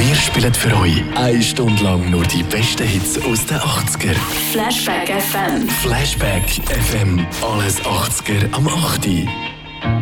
Wir spielen für euch 1 Stunde lang nur die besten Hits aus den 80er. Flashback FM. Flashback FM. Alles 80er am 8.